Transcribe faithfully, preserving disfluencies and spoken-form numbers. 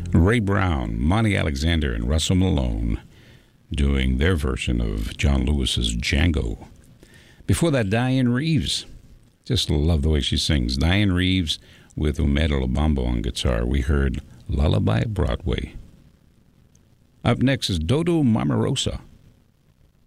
Ray Brown, Monty Alexander, and Russell Malone doing their version of John Lewis's Django. Before that, Diane Reeves. Just love the way she sings. Diane Reeves with Umeda Lobambo on guitar. We heard Lullaby Broadway. Up next is Dodo Marmarosa.